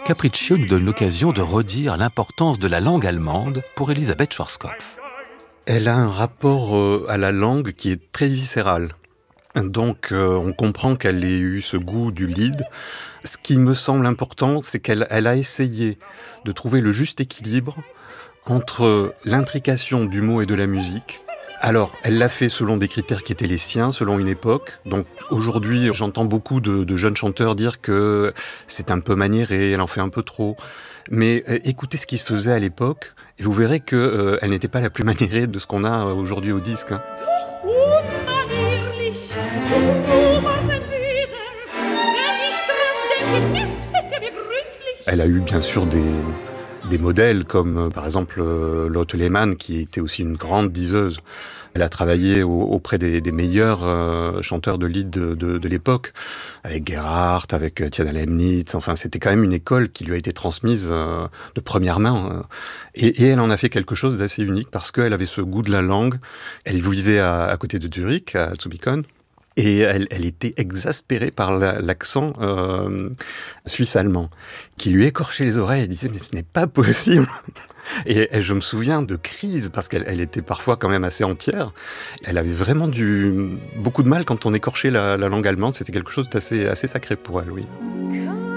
Capriccio nous donne l'occasion de redire l'importance de la langue allemande pour Elisabeth Schwarzkopf. Elle a un rapport à la langue qui est très viscéral. Donc on comprend qu'elle ait eu ce goût du Lied. Ce qui me semble important, c'est qu'elle a essayé de trouver le juste équilibre entre l'intrication du mot et de la musique. Alors, elle l'a fait selon des critères qui étaient les siens, selon une époque. Donc aujourd'hui, j'entends beaucoup de jeunes chanteurs dire que c'est un peu maniéré, elle en fait un peu trop. Mais écoutez ce qui se faisait à l'époque, et vous verrez qu'elle n'était pas la plus maniérée de ce qu'on a aujourd'hui au disque. Elle a eu bien sûr des modèles comme par exemple Lotte Lehmann, qui était aussi une grande diseuse. Elle a travaillé auprès des meilleurs chanteurs de Lied de l'époque, avec Gerhardt, avec Tiana Lemnitz. Enfin, c'était quand même une école qui lui a été transmise de première main. Et elle en a fait quelque chose d'assez unique parce qu'elle avait ce goût de la langue. Elle vivait à côté de Zurich, à Zubikon. Et elle était exaspérée par l'accent suisse-allemand, qui lui écorchait les oreilles. Elle disait « mais ce n'est pas possible !» Et je me souviens de crises, parce qu'elle était parfois quand même assez entière. Elle avait vraiment beaucoup de mal quand on écorchait la langue allemande. C'était quelque chose d'assez sacré pour elle, oui.